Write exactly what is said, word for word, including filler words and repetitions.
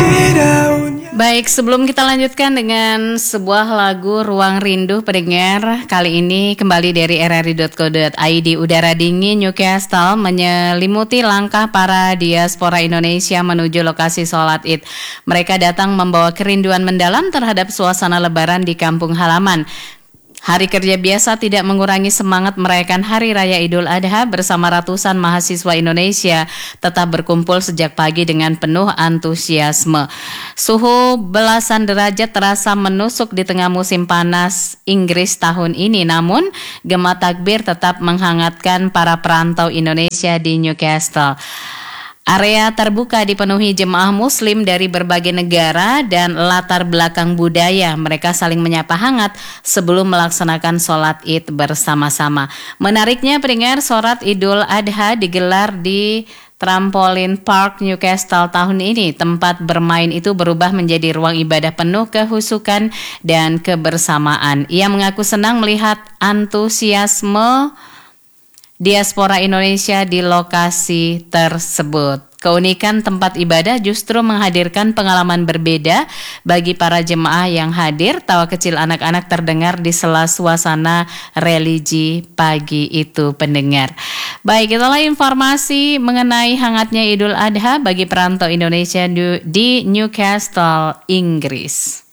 Baik, sebelum kita lanjutkan dengan sebuah lagu Ruang Rindu pendengar, kali ini kembali dari r r i dot co dot i d. Udara dingin Newcastle menyelimuti langkah para diaspora Indonesia menuju lokasi sholat Id. Mereka datang membawa kerinduan mendalam terhadap suasana lebaran di kampung halaman. Hari kerja biasa tidak mengurangi semangat merayakan Hari Raya Idul Adha bersama ratusan mahasiswa Indonesia tetap berkumpul sejak pagi dengan penuh antusiasme. Suhu belasan derajat terasa menusuk di tengah musim panas Inggris tahun ini, namun gema takbir tetap menghangatkan para perantau Indonesia di Newcastle. Area terbuka dipenuhi jemaah muslim dari berbagai negara dan latar belakang budaya. Mereka saling menyapa hangat sebelum melaksanakan sholat Id bersama-sama. Menariknya pendengar, sholat Idul Adha digelar di Trampolin Park Newcastle tahun ini. Tempat bermain itu berubah menjadi ruang ibadah penuh kehusukan dan kebersamaan. Ia mengaku senang melihat antusiasme diaspora Indonesia di lokasi tersebut. Keunikan tempat ibadah justru menghadirkan pengalaman berbeda bagi para jemaah yang hadir. Tawa kecil anak-anak terdengar di sela suasana religi pagi itu, pendengar. Baik, itulah informasi mengenai hangatnya Idul Adha bagi perantau Indonesia di Newcastle, Inggris.